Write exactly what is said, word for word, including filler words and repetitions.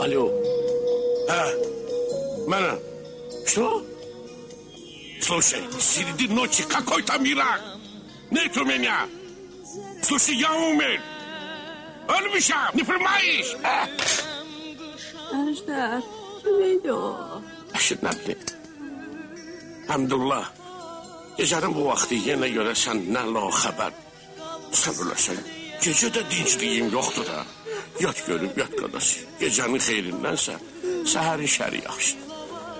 Alo. А, Мана, что? Слушай, среди ночи какой-то мирак. Нет у меня. Слушай, я умер. Ölmüşəm, не понимаешь? Əjdər, kim idi o? Əşir nə bilim. Həmdullah, gecənin bu vaxtı yenə görəsən nə la xəbər. Sən öləsən, gecə də dincliyim yoxdur da. Yat görüb, yat qardaş. Gecənin xeyrindən sən, səhərin şəri yaxşı.